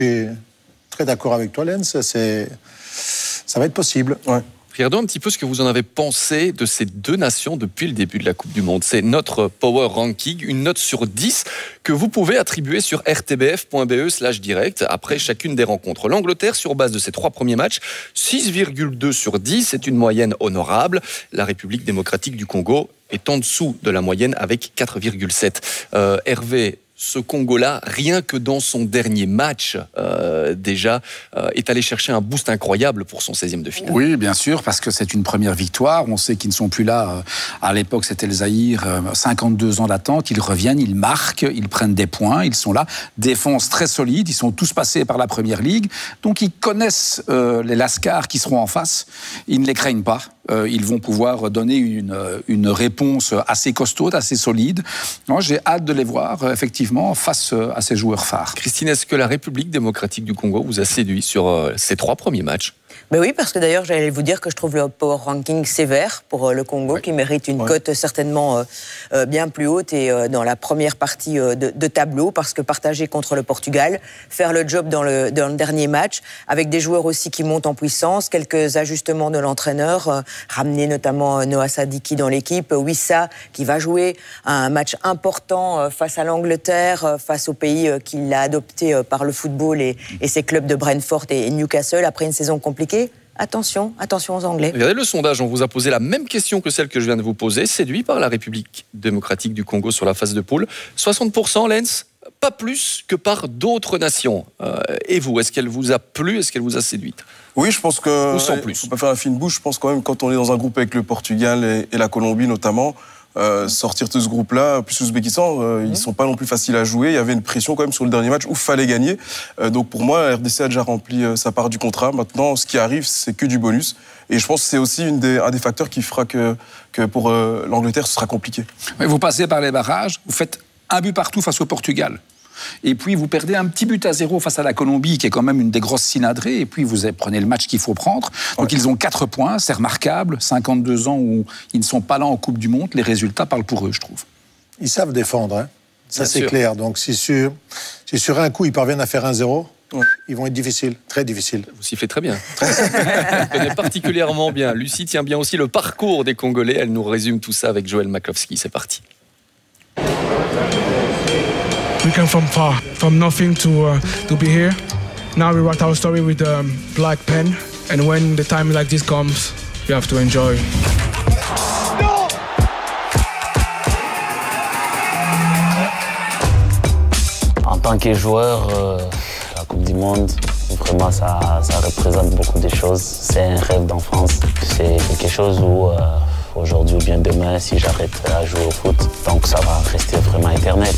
Je suis très d'accord avec toi, Lens. Ça va être possible. Ouais. Regardons un petit peu ce que vous en avez pensé de ces deux nations depuis le début de la Coupe du Monde. C'est notre Power Ranking, une note sur 10 que vous pouvez attribuer sur rtbf.be/direct après chacune des rencontres. L'Angleterre, sur base de ses 3 premiers matchs, 6,2 sur 10, c'est une moyenne honorable. La République démocratique du Congo est en dessous de la moyenne avec 4,7. Hervé, ce Congo-là, rien que dans son dernier match, déjà, est allé chercher un boost incroyable pour son 16e de finale. Oui, bien sûr, parce que c'est une première victoire. On sait qu'ils ne sont plus là. À l'époque, c'était le Zaïre, 52 ans d'attente. Ils reviennent, ils marquent, ils prennent des points, ils sont là. Défense très solide, ils sont tous passés par la Première Ligue. Donc, ils connaissent les Lascars qui seront en face. Ils ne les craignent pas. Ils vont pouvoir donner une réponse assez costaude, assez solide. Moi, j'ai hâte de les voir, effectivement, face à ces joueurs phares. Christine, est-ce que la République démocratique du Congo vous a séduit sur ces 3 premiers matchs ? Ben oui, parce que d'ailleurs, j'allais vous dire que je trouve le Power Ranking sévère pour le Congo, qui mérite une cote certainement bien plus haute et dans la première partie de tableau, parce que partager contre le Portugal, faire le job dans le dernier match, avec des joueurs aussi qui montent en puissance, quelques ajustements de l'entraîneur, ramener notamment Noah Sadiki dans l'équipe, Wissa qui va jouer un match important face à l'Angleterre, face au pays qui l'a adopté par le football et ses clubs de Brentford et Newcastle, après une saison compliquée. Attention aux Anglais. Regardez le sondage, on vous a posé la même question que celle que je viens de vous poser. Séduit par la République démocratique du Congo sur la phase de poule. 60%, Lens, pas plus que par d'autres nations. Et vous, est-ce qu'elle vous a plu, est-ce qu'elle vous a séduite ? Oui, je pense que... Ou sans plus. Faut pas faire la fine bouche. Je pense quand même, quand on est dans un groupe avec le Portugal et la Colombie notamment, sortir de ce groupe-là, plus l'Ouzbékistan, ils sont pas non plus faciles à jouer. Il y avait une pression quand même sur le dernier match où il fallait gagner. Donc pour moi, la RDC a déjà rempli sa part du contrat. Maintenant, ce qui arrive, c'est que du bonus. Et je pense que c'est aussi un des facteurs qui fera que pour l'Angleterre, ce sera compliqué. Mais vous passez par les barrages, vous faites un but partout face au Portugal. Et puis vous perdez un petit but à 0 face à la Colombie, qui est quand même une des grosses cynadrées, et puis vous prenez le match qu'il faut prendre. Donc ils ont 4 points, c'est remarquable, 52 ans où ils ne sont pas là en Coupe du Monde, les résultats parlent pour eux, je trouve. Ils savent défendre, hein. Ça c'est clair. Donc si sur un coup ils parviennent à faire 1-0, ils vont être difficiles, très difficiles. Vous sifflez très bien. Elle connaît particulièrement bien. Lucie tient bien aussi le parcours des Congolais. Elle nous résume tout ça avec Joël Makowski. C'est parti. We come from far, from nothing to be here. Now we write our story with a black pen, and when the time like this comes, you have to enjoy. En tant que joueur, la Coupe du Monde, vraiment ça représente beaucoup de choses. C'est un rêve d'enfance. C'est quelque chose où aujourd'hui ou bien demain, si j'arrête à jouer au foot, donc ça va rester vraiment éternel.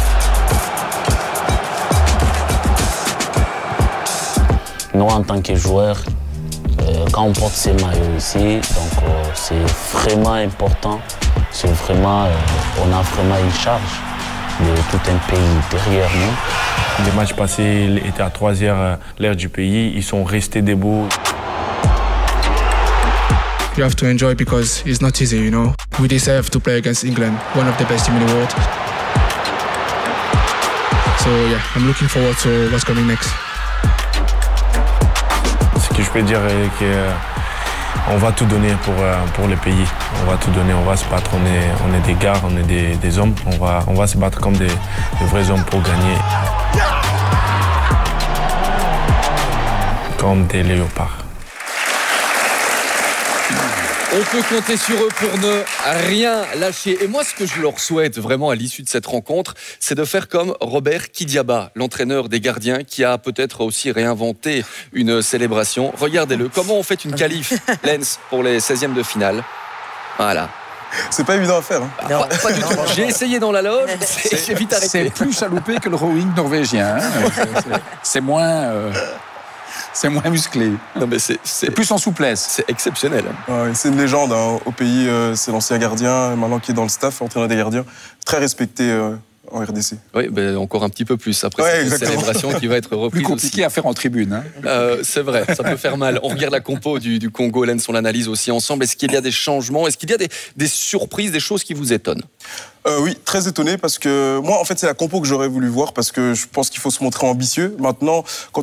Nous, en tant que joueurs, quand on porte ces maillots ici, donc c'est vraiment important. C'est vraiment, on a vraiment une charge de tout un pays derrière nous. Les matchs passés étaient à 3h l'heure du pays. Ils sont restés debout. You have to enjoy because it's not easy, you know. We deserve to play against England, one of the best teams in the world. So yeah, I'm looking forward to what's coming next. Ce que je peux dire est qu'on va tout donner pour le pays. On va tout donner, on va se battre. On est des gars, on est des hommes. On va se battre comme des vrais hommes pour gagner. Comme des léopards. On peut compter sur eux pour ne rien lâcher. Et moi, ce que je leur souhaite vraiment à l'issue de cette rencontre, c'est de faire comme Robert Kidiaba, l'entraîneur des gardiens, qui a peut-être aussi réinventé une célébration. Regardez-le, comment on fait une qualif, Lens, pour les 16e de finale. Voilà. C'est pas évident à faire. Hein. Non, pas du tout. J'ai essayé dans la loge, j'ai vite arrêté. C'est plus chaloupé que le rowing norvégien. Hein. C'est moins... C'est moins musclé. Non, mais c'est plus en souplesse. C'est exceptionnel. Ouais, c'est une légende hein. Au pays. C'est l'ancien gardien, maintenant qui est dans le staff, entraîneur des gardiens. Très respecté en RDC. Oui, ben encore un petit peu plus après cette célébration qui va être reprise. Plus compliqué à faire en tribune. Hein. C'est vrai, ça peut faire mal. On regarde la compo du Congo, Hélène, on l'analyse aussi ensemble. Est-ce qu'il y a des changements? Est-ce qu'il y a des surprises, des choses qui vous étonnent? Oui, très étonné parce que moi, en fait, c'est la compo que j'aurais voulu voir parce que je pense qu'il faut se montrer ambitieux. Maintenant, quand